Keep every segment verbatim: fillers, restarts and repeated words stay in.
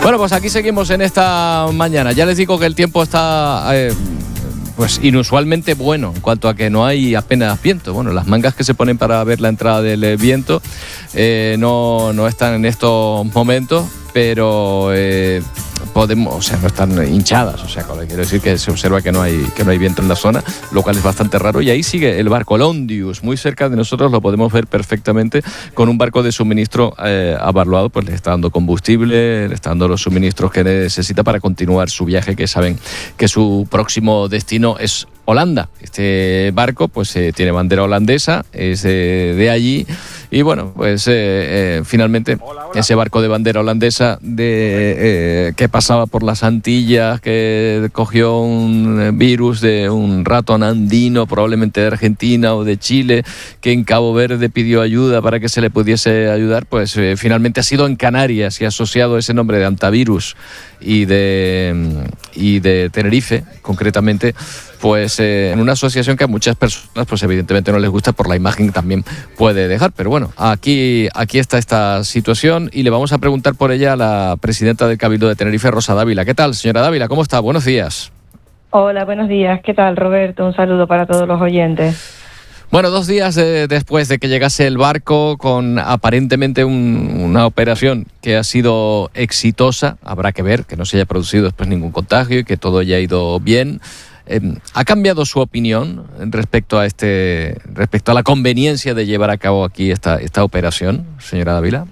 Bueno, pues aquí seguimos en esta mañana. Ya les digo que el tiempo está eh, pues inusualmente bueno en cuanto a que no hay apenas viento. Bueno, las mangas que se ponen para ver la entrada del viento eh, no, no están en estos momentos, pero eh, podemos, o sea, no están hinchadas, o sea, quiero decir que se observa que no hay que no hay viento en la zona, lo cual es bastante raro. Y ahí sigue el barco Londius, muy cerca de nosotros, lo podemos ver perfectamente, con un barco de suministro eh, abarroado, pues le está dando combustible, le está dando los suministros que necesita para continuar su viaje, que saben que su próximo destino es Holanda. Este barco pues eh, tiene bandera holandesa, es eh, de allí, y bueno, pues eh, eh, finalmente hola, hola. Ese barco de bandera holandesa de eh, que pasaba por las Antillas, que cogió un virus de un ratón andino, probablemente de Argentina o de Chile, que en Cabo Verde pidió ayuda para que se le pudiese ayudar, pues eh, finalmente ha sido en Canarias y ha asociado ese nombre de antivirus y de, y de Tenerife, concretamente, pues eh, en una asociación que a muchas personas pues evidentemente no les gusta por la imagen que también puede dejar. Pero bueno, aquí, aquí está esta situación y le vamos a preguntar por ella a la presidenta del Cabildo de Tenerife, Rosa Dávila. ¿Qué tal, señora Dávila? ¿Cómo está? Buenos días. Hola, buenos días. ¿Qué tal, Roberto? Un saludo para todos los oyentes. Bueno, dos días eh, después de que llegase el barco con aparentemente un, una operación que ha sido exitosa, habrá que ver que no se haya producido después ningún contagio y que todo haya ido bien. Eh, ¿Ha cambiado su opinión respecto a este, respecto a la conveniencia de llevar a cabo aquí esta, esta operación, señora Dávila?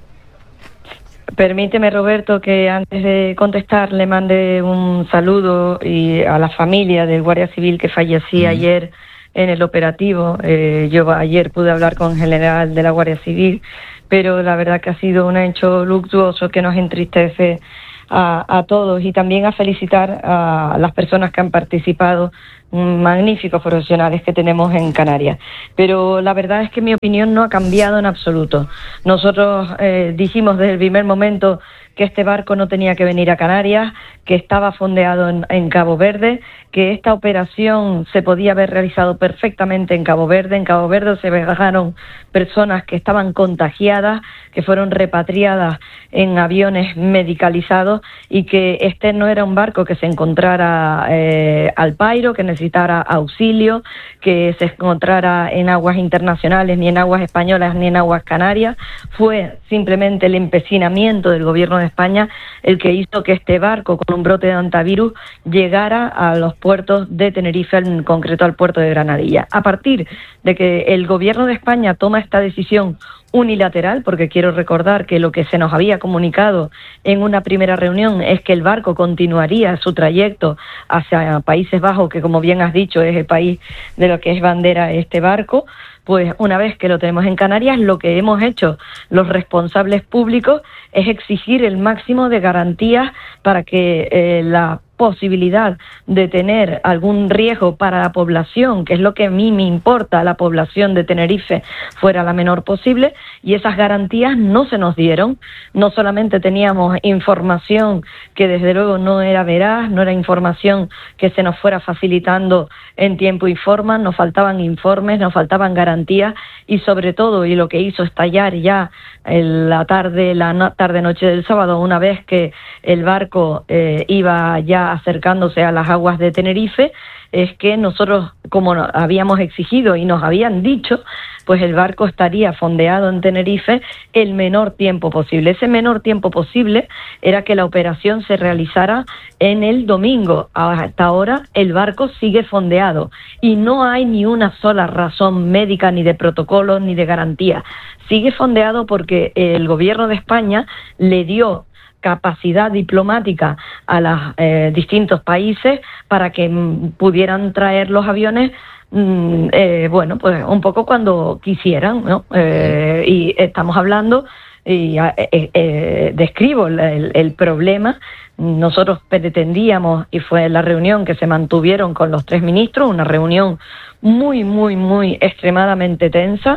Permíteme, Roberto, que antes de contestar le mande un saludo y a la familia del Guardia Civil que fallecía mm. ayer en el operativo. Eh, yo ayer pude hablar con el general de la Guardia Civil, pero la verdad que ha sido un hecho luctuoso que nos entristece a, a todos, y también a felicitar a las personas que han participado, magníficos profesionales que tenemos en Canarias. Pero la verdad es que mi opinión no ha cambiado en absoluto. Nosotros eh, dijimos desde el primer momento que este barco no tenía que venir a Canarias, que estaba fondeado en, en Cabo Verde, que esta operación se podía haber realizado perfectamente en Cabo Verde. En Cabo Verde se viajaron personas que estaban contagiadas, que fueron repatriadas en aviones medicalizados, y que este no era un barco que se encontrara eh, al pairo, que necesitara auxilio, que se encontrara en aguas internacionales, ni en aguas españolas, ni en aguas canarias. Fue simplemente el empecinamiento del gobierno de España el que hizo que este barco con un brote de antivirus llegara a los puertos de Tenerife, en concreto al puerto de Granadilla. A partir de que el gobierno de España toma esta decisión unilateral, porque quiero recordar que lo que se nos había comunicado en una primera reunión es que el barco continuaría su trayecto hacia Países Bajos, que como bien has dicho es el país de lo que es bandera este barco. Pues una vez que lo tenemos en Canarias, lo que hemos hecho los responsables públicos es exigir el máximo de garantías para que eh, la posibilidad de tener algún riesgo para la población, que es lo que a mí me importa, la población de Tenerife, fuera la menor posible, y esas garantías no se nos dieron. No solamente teníamos información que desde luego no era veraz, no era información que se nos fuera facilitando en tiempo y forma, nos faltaban informes, nos faltaban garantías, y sobre todo, y lo que hizo estallar ya en la tarde, la no, tarde-noche del sábado, una vez que el barco eh, iba ya acercándose a las aguas de Tenerife, es que nosotros, como habíamos exigido y nos habían dicho, pues el barco estaría fondeado en Tenerife el menor tiempo posible. Ese menor tiempo posible era que la operación se realizara en el domingo. Hasta ahora el barco sigue fondeado y no hay ni una sola razón médica, ni de protocolo, ni de garantía. Sigue fondeado porque el gobierno de España le dio capacidad diplomática a los eh, distintos países para que m, pudieran traer los aviones, mm, eh, bueno, pues un poco cuando quisieran, ¿no? Eh, y estamos hablando, y eh, eh, describo el, el problema. Nosotros pretendíamos, y fue la reunión que se mantuvieron con los tres ministros, una reunión muy, muy, muy extremadamente tensa,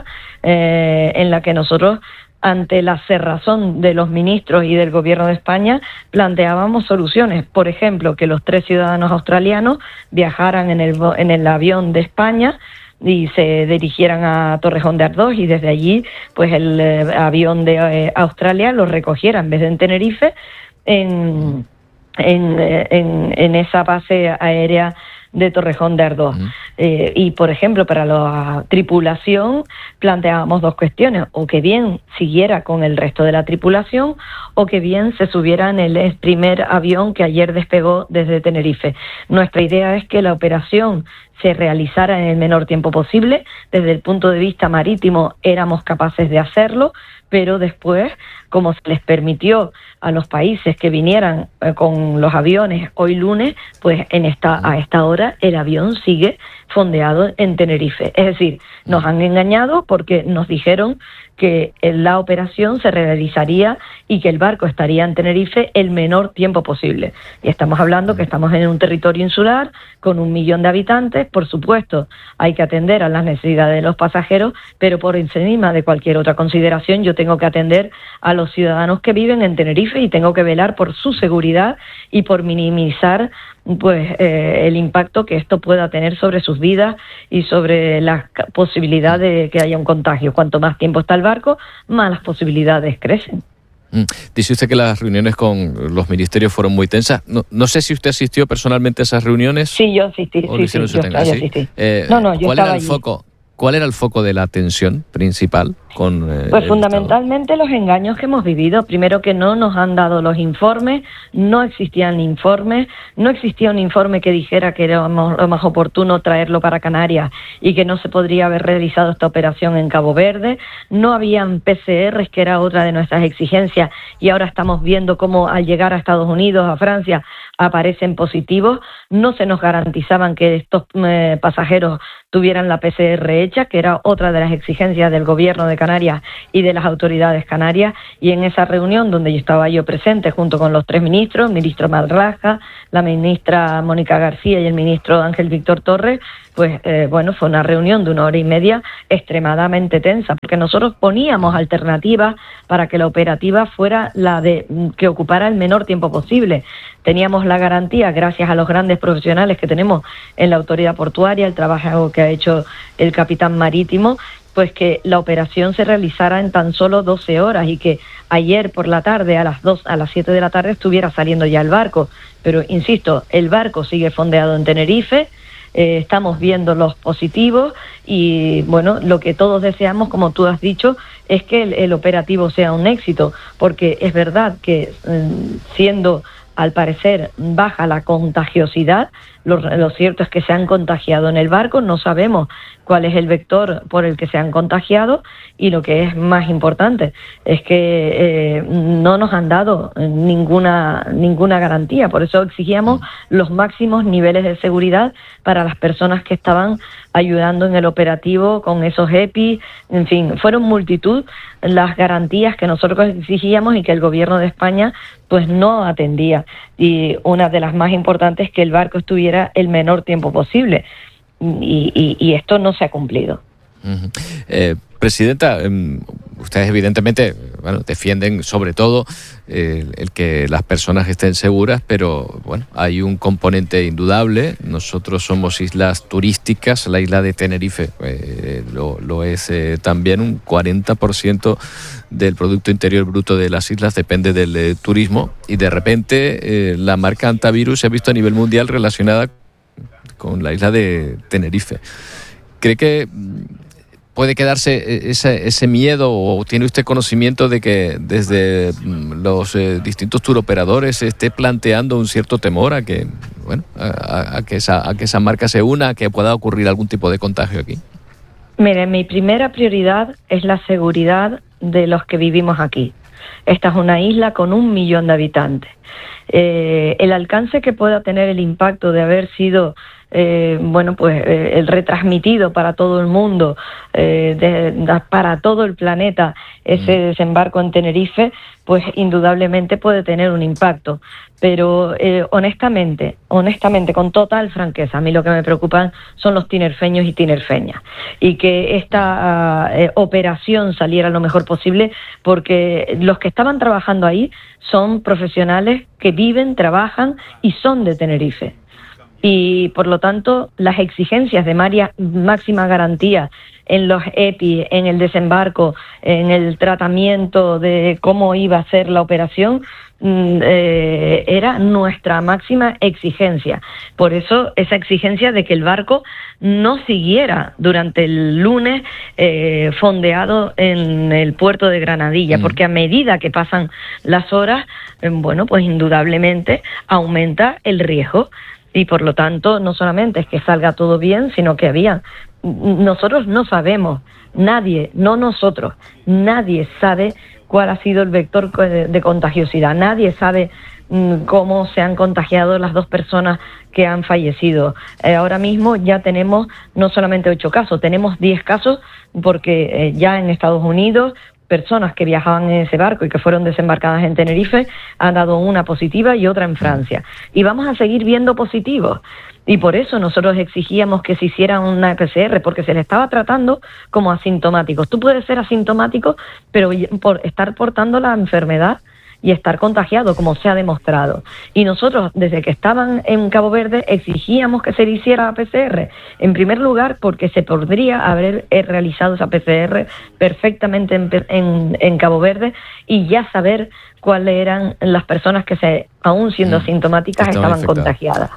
eh, en la que nosotros, ante la cerrazón de los ministros y del gobierno de España, planteábamos soluciones. Por ejemplo, que los tres ciudadanos australianos viajaran en el, en el avión de España y se dirigieran a Torrejón de Ardoz, y desde allí pues el eh, avión de eh, Australia los recogiera en vez de en Tenerife, en, en, en, en esa base aérea de Torrejón de Ardoz. Uh-huh. Eh, y, por ejemplo, para la tripulación planteábamos dos cuestiones, o que bien siguiera con el resto de la tripulación, o que bien se subiera en el primer avión que ayer despegó desde Tenerife. Nuestra idea es que la operación se realizara en el menor tiempo posible. Desde el punto de vista marítimo éramos capaces de hacerlo, pero después, como se les permitió a los países que vinieran eh, con los aviones hoy lunes, pues en esta a esta hora el avión sigue fondeado en Tenerife. Es decir, nos han engañado porque nos dijeron que la operación se realizaría y que el barco estaría en Tenerife el menor tiempo posible. Y estamos hablando que estamos en un territorio insular con un millón de habitantes. Por supuesto, hay que atender a las necesidades de los pasajeros, pero por encima de cualquier otra consideración yo tengo que atender a los ciudadanos que viven en Tenerife y tengo que velar por su seguridad y por minimizar pues eh, el impacto que esto pueda tener sobre sus vidas y sobre la posibilidad de que haya un contagio. Cuanto más tiempo está el barco, más las posibilidades crecen. Mm. Dice usted que las reuniones con los ministerios fueron muy tensas. No, no sé si usted asistió personalmente a esas reuniones. Sí, yo asistí. Sí, sí, yo, yo ¿Sí? asistí. Eh, no, no, yo ¿Cuál estaba era el allí. foco? ¿Cuál era el foco de la tensión principal? Con, eh, pues fundamentalmente estado? Los engaños que hemos vivido. Primero, que no nos han dado los informes, no existían informes, no existía un informe que dijera que era lo más oportuno traerlo para Canarias y que no se podría haber realizado esta operación en Cabo Verde. No habían P C Rs, que era otra de nuestras exigencias, y ahora estamos viendo cómo al llegar a Estados Unidos, a Francia, aparecen positivos. No se nos garantizaban que estos eh, pasajeros tuvieran la P C R hecha, que era otra de las exigencias del gobierno de Canarias y de las autoridades canarias. Y en esa reunión, donde yo estaba yo presente junto con los tres ministros, el ministro Marlaska, la ministra Mónica García y el ministro Ángel Víctor Torres, pues eh, bueno, fue una reunión de una hora y media extremadamente tensa, porque nosotros poníamos alternativas para que la operativa fuera la de que ocupara el menor tiempo posible. Teníamos la garantía, gracias a los grandes profesionales que tenemos en la autoridad portuaria, el trabajo que ha hecho el capitán marítimo, pues que la operación se realizara en tan solo doce horas y que ayer por la tarde a las dos, a las siete de la tarde estuviera saliendo ya el barco. Pero insisto, el barco sigue fondeado en Tenerife. Eh, estamos viendo los positivos y bueno, lo que todos deseamos, como tú has dicho, es que el, el operativo sea un éxito, porque es verdad que eh, siendo al parecer baja la contagiosidad, lo, lo cierto es que se han contagiado en el barco, no sabemos cuál es el vector por el que se han contagiado, y lo que es más importante es que eh, no nos han dado ninguna ninguna garantía. Por eso exigíamos los máximos niveles de seguridad para las personas que estaban ayudando en el operativo con esos E P I, en fin, fueron multitud las garantías que nosotros exigíamos y que el gobierno de España pues no atendía. Y una de las más importantes es que el barco estuviera el menor tiempo posible. Y, y, y esto no se ha cumplido. Uh-huh. Eh, Presidenta, eh, ustedes evidentemente bueno, defienden sobre todo eh, el que las personas estén seguras, pero bueno, hay un componente indudable. Nosotros somos islas turísticas, la isla de Tenerife eh, lo, lo es eh, también. Un cuarenta por ciento del Producto Interior Bruto de las islas depende del eh, turismo, y de repente eh, la marca antivirus se ha visto a nivel mundial relacionada con la isla de Tenerife. ¿Cree que puede quedarse ese, ese miedo, o tiene usted conocimiento de que desde los eh, distintos turoperadores se esté planteando un cierto temor a que bueno a, a que esa a que esa marca se una, a que pueda ocurrir algún tipo de contagio aquí? Mire, mi primera prioridad es la seguridad de los que vivimos aquí. Esta es una isla con un millón de habitantes. Eh, el alcance que pueda tener el impacto de haber sido Eh, bueno, pues eh, el retransmitido para todo el mundo, eh, de, de, para todo el planeta, ese desembarco en Tenerife, pues indudablemente puede tener un impacto. Pero eh, honestamente, honestamente, con total franqueza, a mí lo que me preocupan son los tinerfeños y tinerfeñas. Y que esta uh, eh, operación saliera lo mejor posible, porque los que estaban trabajando ahí son profesionales que viven, trabajan y son de Tenerife. Y por lo tanto las exigencias de maria, máxima garantía en los E P I, en el desembarco, en el tratamiento de cómo iba a ser la operación, Eh, era nuestra máxima exigencia. Por eso esa exigencia de que el barco no siguiera durante el lunes eh, fondeado en el puerto de Granadilla, mm. porque a medida que pasan las horas, eh, bueno, pues indudablemente aumenta el riesgo y por lo tanto no solamente es que salga todo bien, sino que había, nosotros no sabemos, nadie, no nosotros, nadie sabe cuál ha sido el vector de contagiosidad. Nadie sabe mmm, cómo se han contagiado las dos personas que han fallecido. Eh, ahora mismo ya tenemos no solamente ocho casos, tenemos diez casos porque eh, ya en Estados Unidos personas que viajaban en ese barco y que fueron desembarcadas en Tenerife han dado una positiva y otra en Francia. Y vamos a seguir viendo positivos. Y por eso nosotros exigíamos que se hiciera una P C R, porque se le estaba tratando como asintomáticos. Tú puedes ser asintomático, pero por estar portando la enfermedad y estar contagiado, como se ha demostrado. Y nosotros, desde que estaban en Cabo Verde, exigíamos que se le hiciera la P C R. En primer lugar, porque se podría haber realizado esa P C R perfectamente en, en, en Cabo Verde y ya saber cuáles eran las personas que, se, aún siendo asintomáticas, estaban infectadas, contagiadas.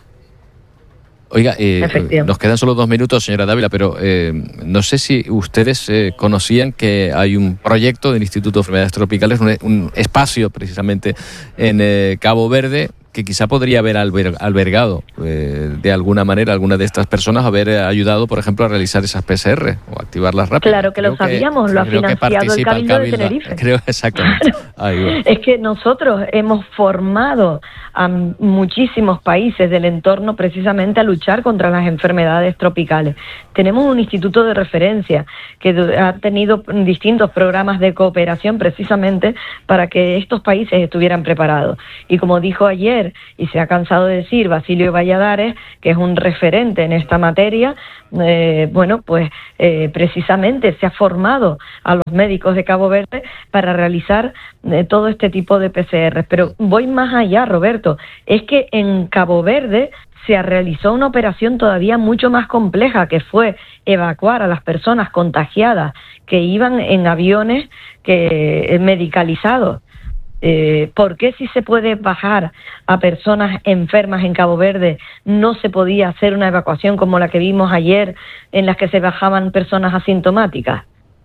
Oiga, eh, nos quedan solo dos minutos, señora Dávila, pero eh, no sé si ustedes eh, conocían que hay un proyecto del Instituto de Enfermedades Tropicales, un, un espacio precisamente en eh, Cabo Verde, que quizá podría haber alber, albergado eh, de alguna manera alguna de estas personas, haber ayudado, por ejemplo, a realizar esas P C R o activarlas rápido. Claro que creo lo sabíamos, que, lo ha financiado el Cabildo, el Cabildo de Tenerife. Creo exactamente. Ahí va. Es que nosotros hemos formado a muchísimos países del entorno precisamente a luchar contra las enfermedades tropicales. Tenemos un instituto de referencia que ha tenido distintos programas de cooperación precisamente para que estos países estuvieran preparados. Y como dijo ayer, y se ha cansado de decir Basilio Valladares, que es un referente en esta materia, eh, bueno, pues eh, precisamente se ha formado a los médicos de Cabo Verde para realizar eh, todo este tipo de P C R. Pero voy más allá, Roberto, es que en Cabo Verde se realizó una operación todavía mucho más compleja, que fue evacuar a las personas contagiadas que iban en aviones que, eh, medicalizados. Eh, ¿Por qué si se puede bajar a personas enfermas en Cabo Verde no se podía hacer una evacuación como la que vimos ayer en las que se bajaban personas asintomáticas?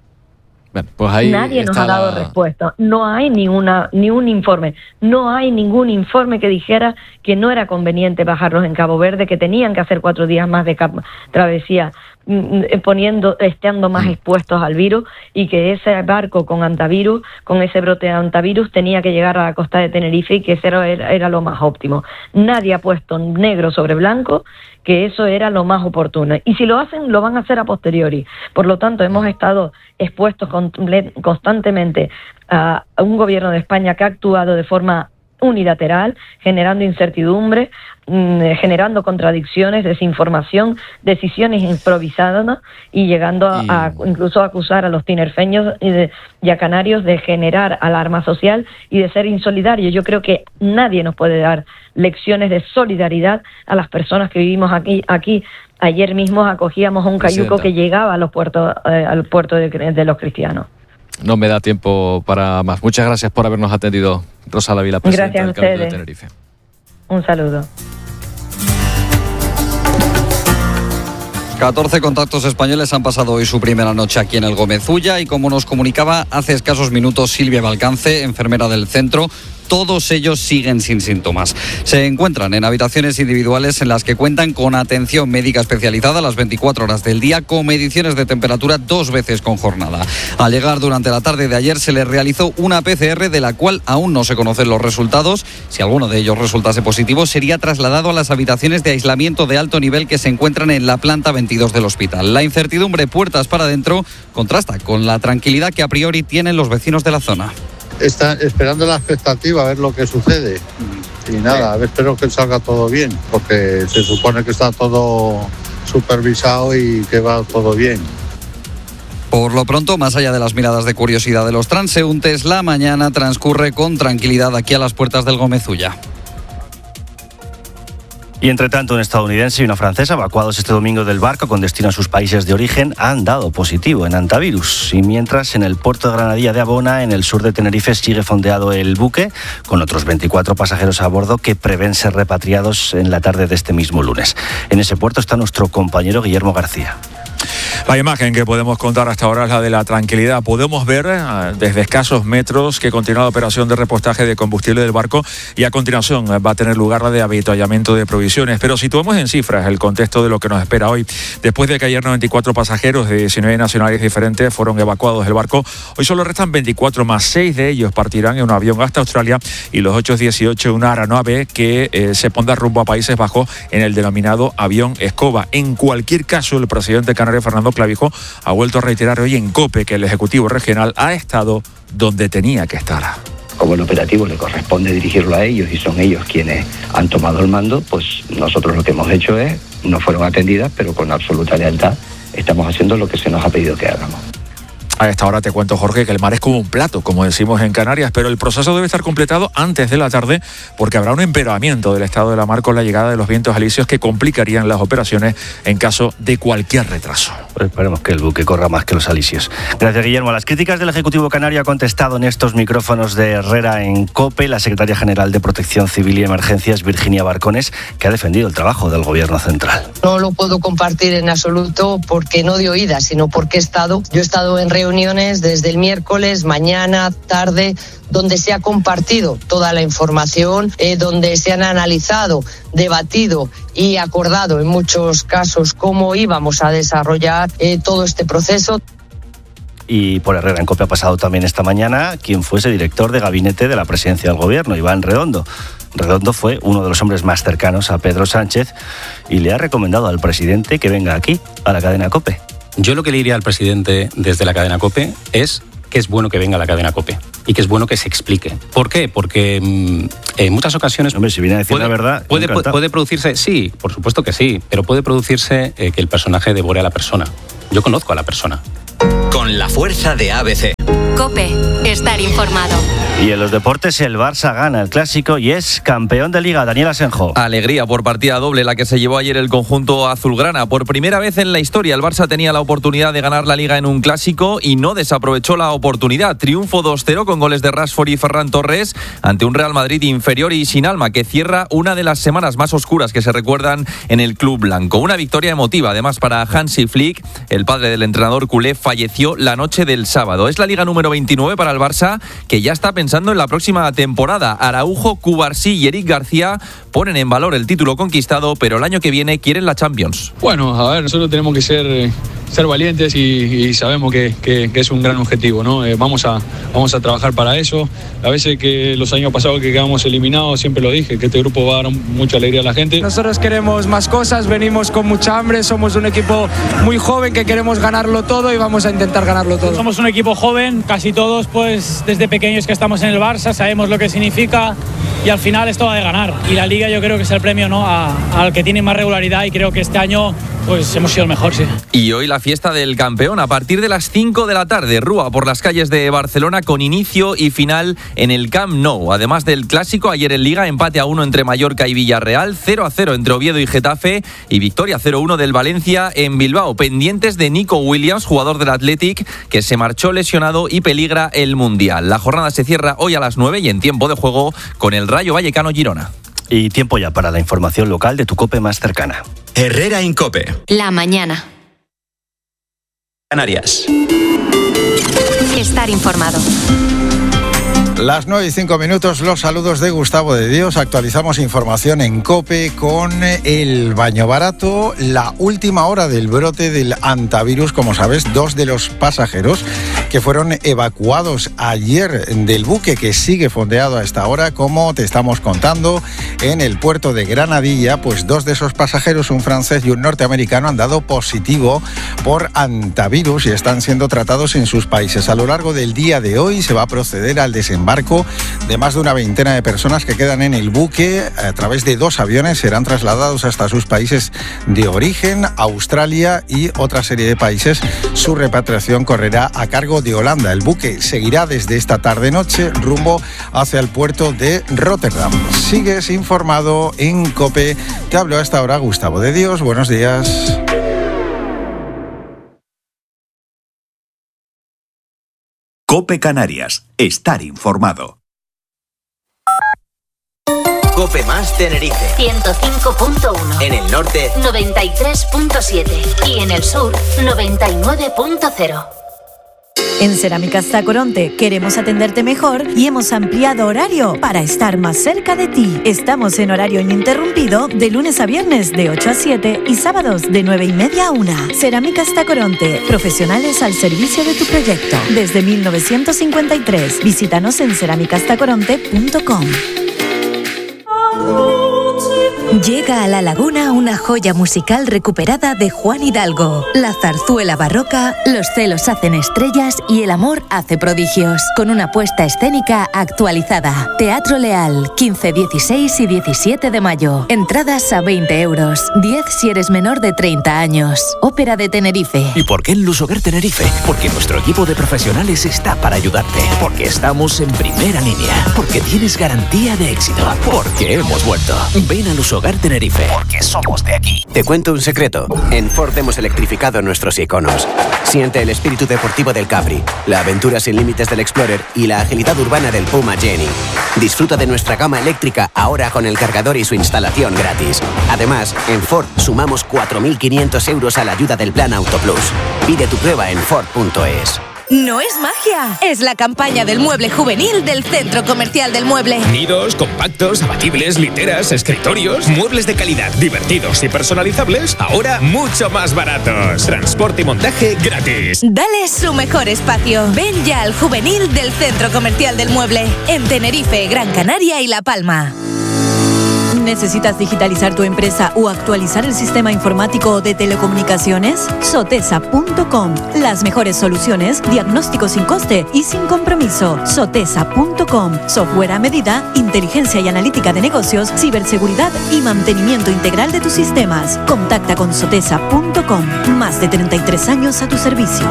Bueno, pues ahí nadie nos ha dado la... respuesta. No hay ni, una, ni un informe. No hay ningún informe que dijera que no era conveniente bajarlos en Cabo Verde, que tenían que hacer cuatro días más de cap- travesía, poniendo, estando más expuestos al virus, y que ese barco con antivirus, con ese brote de antivirus, tenía que llegar a la costa de Tenerife y que eso era, era lo más óptimo. Nadie ha puesto negro sobre blanco que eso era lo más oportuno. Y si lo hacen, lo van a hacer a posteriori. Por lo tanto, hemos estado expuestos constantemente a un gobierno de España que ha actuado de forma unilateral, generando incertidumbre, mmm, generando contradicciones, desinformación, decisiones improvisadas, ¿no? Y llegando a, a incluso a acusar a los tinerfeños y, de, y a canarios de generar alarma social y de ser insolidarios. Yo creo que nadie nos puede dar lecciones de solidaridad a las personas que vivimos aquí. aquí. Ayer mismo acogíamos a un cayuco que llegaba a los puertos, eh, al puerto de, de los cristianos. No me da tiempo para más. Muchas gracias por habernos atendido, Rosa Dávila, presidenta del Cabildo de Tenerife. Un saludo. catorce contactos españoles han pasado hoy su primera noche aquí en el Gómez-Ulla y, como nos comunicaba hace escasos minutos Silvia Balcance, enfermera del centro, todos ellos siguen sin síntomas. Se encuentran en habitaciones individuales en las que cuentan con atención médica especializada las veinticuatro horas del día, con mediciones de temperatura dos veces con jornada. Al llegar durante la tarde de ayer se les realizó una P C R de la cual aún no se conocen los resultados. Si alguno de ellos resultase positivo, sería trasladado a las habitaciones de aislamiento de alto nivel que se encuentran en la planta veintidós del hospital. La incertidumbre puertas para adentro contrasta con la tranquilidad que a priori tienen los vecinos de la zona. Está esperando la expectativa a ver lo que sucede y nada, a ver, espero que salga todo bien, porque se supone que está todo supervisado y que va todo bien. Por lo pronto, más allá de las miradas de curiosidad de los transeúntes, la mañana transcurre con tranquilidad aquí a las puertas del Gómez-Ulla. Y entre tanto, un estadounidense y una francesa, evacuados este domingo del barco con destino a sus países de origen, han dado positivo en antivirus. Y mientras, en el puerto de Granadilla de Abona, en el sur de Tenerife, sigue fondeado el buque, con otros veinticuatro pasajeros a bordo que prevén ser repatriados en la tarde de este mismo lunes. En ese puerto está nuestro compañero Guillermo García. La imagen que podemos contar hasta ahora es la de la tranquilidad. Podemos ver desde escasos metros que continúa la operación de repostaje de combustible del barco y a continuación va a tener lugar la de avituallamiento de provisiones. Pero situemos en cifras el contexto de lo que nos espera hoy. Después de que ayer noventa y cuatro pasajeros de diecinueve nacionalidades diferentes fueron evacuados del barco, hoy solo restan veinticuatro más. seis de ellos partirán en un avión hasta Australia y los otros dieciocho en una aeronave que eh, se pondrá rumbo a Países Bajos en el denominado avión Escoba. En cualquier caso, el presidente canario Fernando Clavijo ha vuelto a reiterar hoy en COPE que el Ejecutivo Regional ha estado donde tenía que estar. Como el operativo le corresponde dirigirlo a ellos y son ellos quienes han tomado el mando, pues nosotros lo que hemos hecho es, no fueron atendidas, pero con absoluta lealtad estamos haciendo lo que se nos ha pedido que hagamos. A esta hora te cuento, Jorge, que el mar es como un plato, como decimos en Canarias, pero el proceso debe estar completado antes de la tarde porque habrá un empeoramiento del estado de la mar con la llegada de los vientos alisios que complicarían las operaciones en caso de cualquier retraso. Pues esperemos que el buque corra más que los alisios. Gracias, Guillermo. A las críticas del Ejecutivo Canario ha contestado en estos micrófonos de Herrera en COPE la secretaria general de Protección Civil y Emergencias, Virginia Barcones, que ha defendido el trabajo del Gobierno central. No lo puedo compartir en absoluto porque no de oídas, sino porque he estado, yo he estado en reuniones desde el miércoles, mañana, tarde, donde se ha compartido toda la información, eh, donde se han analizado, debatido y acordado en muchos casos cómo íbamos a desarrollar eh, todo este proceso. Y por Herrera en COPE ha pasado también esta mañana quien fuese director de gabinete de la presidencia del Gobierno, Iván Redondo. Redondo fue uno de los hombres más cercanos a Pedro Sánchez y le ha recomendado al presidente que venga aquí, a la cadena COPE. Yo lo que le diría al presidente desde la cadena COPE es que es bueno que venga a la cadena COPE y que es bueno que se explique. ¿Por qué? Porque mmm, en muchas ocasiones... Hombre, si viene a decir puede, la verdad... Puede, puede producirse, sí, por supuesto que sí, pero puede producirse eh, que el personaje devore a la persona. Yo conozco a la persona. Con la fuerza de A B C. COPE, estar informado. Y en los deportes el Barça gana el Clásico y es campeón de Liga. Daniel Asenjo. Alegría por partida doble la que se llevó ayer el conjunto azulgrana. Por primera vez en la historia el Barça tenía la oportunidad de ganar la Liga en un Clásico y no desaprovechó la oportunidad. Triunfo dos cero con goles de Rashford y Ferran Torres ante un Real Madrid inferior y sin alma que cierra una de las semanas más oscuras que se recuerdan en el club blanco. Una victoria emotiva además para Hansi Flick. El padre del entrenador culé falleció la noche del sábado. Es la Liga número veintinueve para el Barça que ya está pensando en la próxima temporada. Araujo, Cubarsí y Eric García ponen en valor el título conquistado, pero el año que viene quieren la Champions. Bueno, a ver, nosotros tenemos que ser, ser valientes y, y sabemos que, que, que es un gran objetivo, ¿no? Eh, vamos a, vamos a trabajar para eso. A veces que los años pasados que quedamos eliminados, siempre lo dije, que este grupo va a dar mucha alegría a la gente. Nosotros queremos más cosas, venimos con mucha hambre, somos un equipo muy joven que queremos ganarlo todo y vamos a intentar ganarlo todo. Somos un equipo joven, casi todos pues desde pequeños que estamos en el Barça, sabemos lo que significa y al final esto va de ganar. Y la Liga yo creo que es el premio, ¿no?, a, al que tiene más regularidad y creo que este año pues hemos sido el mejor, sí. Y hoy la fiesta del campeón a partir de las cinco de la tarde. Rúa por las calles de Barcelona con inicio y final en el Camp Nou. Además del Clásico, ayer en Liga empate a uno entre Mallorca y Villarreal, cero a cero entre Oviedo y Getafe y victoria cero a uno del Valencia en Bilbao. Pendientes de Nico Williams, jugador del Athletic, que se marchó lesionado y peligra el Mundial. La jornada se cierra hoy a las nueve y en tiempo de juego con el Rayo Vallecano Girona. Y tiempo ya para la información local de tu COPE más cercana. Herrera en COPE. La mañana. Canarias. Estar informado. Las nueve y cinco minutos, los saludos de Gustavo de Dios. Actualizamos información en COPE con el baño barato. La última hora del brote del antivirus, como sabes, dos de los pasajeros que fueron evacuados ayer del buque que sigue fondeado a esta hora, como te estamos contando, en el puerto de Granadilla, pues dos de esos pasajeros, un francés y un norteamericano, han dado positivo por antivirus y están siendo tratados en sus países. A lo largo del día de hoy se va a proceder al desembarco de más de una veintena de personas que quedan en el buque. A través de dos aviones serán trasladados hasta sus países de origen, Australia y otra serie de países. Su repatriación correrá a cargo de Holanda. El buque seguirá desde esta tarde-noche rumbo hacia el puerto de Rotterdam. Sigues informado en COPE. Te hablo a esta hora Gustavo de Dios. Buenos días. COPE Canarias. Estar informado. COPE más Tenerife. ciento cinco punto uno. En el norte, noventa y tres punto siete. Y en el sur, noventa y nueve punto cero. En Cerámicas Tacoronte queremos atenderte mejor y hemos ampliado horario para estar más cerca de ti. Estamos en horario ininterrumpido de lunes a viernes de ocho a siete y sábados de nueve y media a una. Cerámicas Tacoronte, profesionales al servicio de tu proyecto. Desde mil novecientos cincuenta y tres. Visítanos en cerámicas tacoronte punto com. Llega a La Laguna una joya musical recuperada de Juan Hidalgo. La zarzuela barroca, Los celos hacen estrellas y El amor hace prodigios. Con una puesta escénica actualizada. Teatro Leal, quince, dieciséis y diecisiete de mayo. Entradas a veinte euros. diez si eres menor de treinta años. Ópera de Tenerife. ¿Y por qué en Lusoguer Tenerife? Porque nuestro equipo de profesionales está para ayudarte. Porque estamos en primera línea. Porque tienes garantía de éxito. Porque hemos vuelto. Ven a Lusoguer Tenerife. Porque somos de aquí. Te cuento un secreto. En Ford hemos electrificado nuestros iconos. Siente el espíritu deportivo del Capri, la aventura sin límites del Explorer y la agilidad urbana del Puma Jenny. Disfruta de nuestra gama eléctrica ahora con el cargador y su instalación gratis. Además, en Ford sumamos cuatro mil quinientos euros a la ayuda del Plan Auto Plus. Pide tu prueba en Ford punto es. No es magia, es la campaña del mueble juvenil del Centro Comercial del Mueble. Nidos, compactos, abatibles, literas, escritorios, muebles de calidad, divertidos y personalizables, ahora mucho más baratos. Transporte y montaje gratis. Dale su mejor espacio. Ven ya al juvenil del Centro Comercial del Mueble, en Tenerife, Gran Canaria y La Palma. ¿Necesitas digitalizar tu empresa o actualizar el sistema informático de telecomunicaciones? Sotesa punto com. Las mejores soluciones, diagnóstico sin coste y sin compromiso. Sotesa punto com. Software a medida, inteligencia y analítica de negocios, ciberseguridad y mantenimiento integral de tus sistemas. Contacta con Sotesa punto com. Más de treinta y tres años a tu servicio.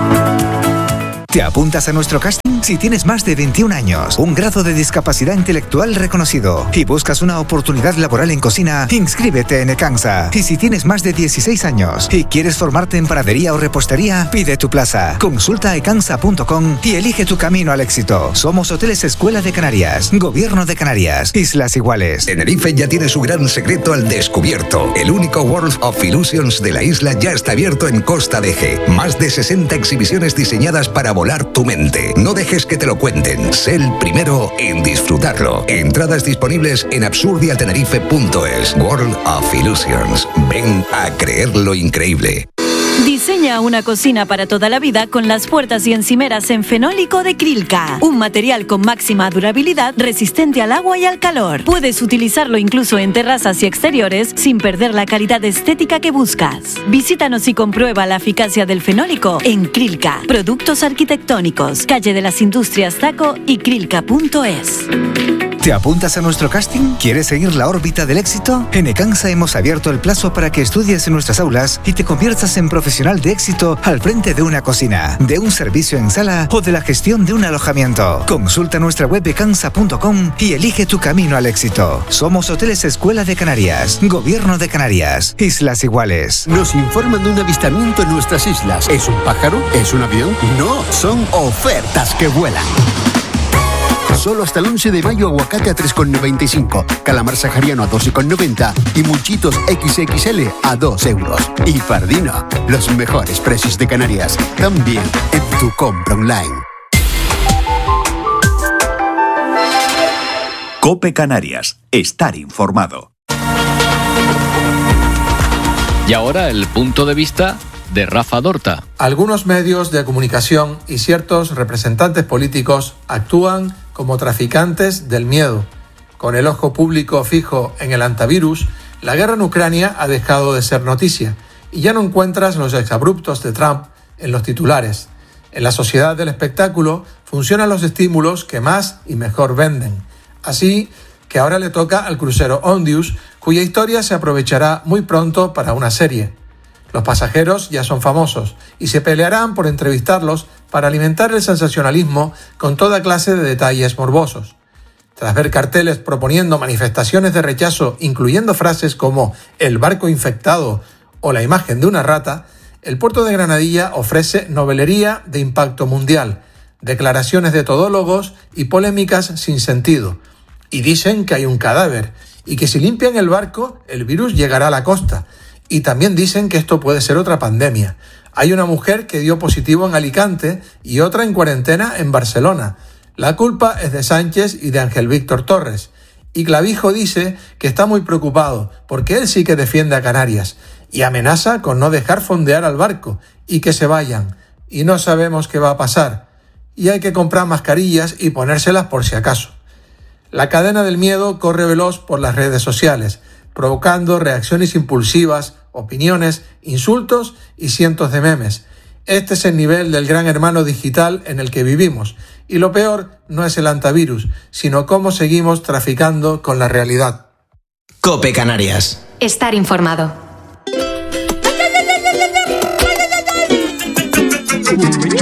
¿Te apuntas a nuestro casting? Si tienes más de veintiún años, un grado de discapacidad intelectual reconocido y buscas una oportunidad laboral en cocina, inscríbete en Ecansa. Y si tienes más de dieciséis años y quieres formarte en panadería o repostería, pide tu plaza. Consulta ecansa punto com y elige tu camino al éxito. Somos Hoteles Escuela de Canarias, Gobierno de Canarias, Islas Iguales. Tenerife ya tiene su gran secreto al descubierto. El único World of Illusions de la isla ya está abierto en Costa de Eje. Más de sesenta exhibiciones diseñadas para volar tu mente. No dejes que te lo cuenten. Sé el primero en disfrutarlo. Entradas disponibles en absurdialtenerife punto es. World of Illusions. Ven a creer lo increíble. Diseña una cocina para toda la vida con las puertas y encimeras en fenólico de Krilka. Un material con máxima durabilidad, resistente al agua y al calor. Puedes utilizarlo incluso en terrazas y exteriores sin perder la calidad estética que buscas. Visítanos y comprueba la eficacia del fenólico en Krilka. Productos arquitectónicos, calle de las Industrias Taco y krilka punto es. ¿Te apuntas a nuestro casting? ¿Quieres seguir la órbita del éxito? En Ecansa hemos abierto el plazo para que estudies en nuestras aulas y te conviertas en profesional de éxito al frente de una cocina, de un servicio en sala o de la gestión de un alojamiento. Consulta nuestra web ecansa punto com y elige tu camino al éxito. Somos Hoteles Escuela de Canarias, Gobierno de Canarias, Islas Iguales. Nos informan de un avistamiento en nuestras islas. ¿Es un pájaro? ¿Es un avión? No, son ofertas que vuelan. Solo hasta el once de mayo, aguacate a tres con noventa y cinco, calamar sahariano a doce con noventa y mulchitos equis equis ele a dos euros. Y Fardino, los mejores precios de Canarias, también en tu compra online. COPE Canarias. Estar informado. Y ahora el punto de vista de Rafa Dorta. Algunos medios de comunicación y ciertos representantes políticos actúan como traficantes del miedo. Con el ojo público fijo en el antivirus, la guerra en Ucrania ha dejado de ser noticia y ya no encuentras los exabruptos de Trump en los titulares. En la sociedad del espectáculo funcionan los estímulos que más y mejor venden. Así que ahora le toca al crucero Ondius, cuya historia se aprovechará muy pronto para una serie. Los pasajeros ya son famosos y se pelearán por entrevistarlos para alimentar el sensacionalismo con toda clase de detalles morbosos. Tras ver carteles proponiendo manifestaciones de rechazo, incluyendo frases como «el barco infectado» o la imagen de una rata, el puerto de Granadilla ofrece novelería de impacto mundial, declaraciones de todólogos y polémicas sin sentido. Y dicen que hay un cadáver y que si limpian el barco, el virus llegará a la costa. Y también dicen que esto puede ser otra pandemia. Hay una mujer que dio positivo en Alicante y otra en cuarentena en Barcelona. La culpa es de Sánchez y de Ángel Víctor Torres. Y Clavijo dice que está muy preocupado porque él sí que defiende a Canarias y amenaza con no dejar fondear al barco y que se vayan. Y no sabemos qué va a pasar. Y hay que comprar mascarillas y ponérselas por si acaso. La cadena del miedo corre veloz por las redes sociales, provocando reacciones impulsivas, opiniones, insultos y cientos de memes. Este es el nivel del gran hermano digital en el que vivimos. Y lo peor no es el antivirus, sino cómo seguimos traficando con la realidad. COPE Canarias. Estar informado.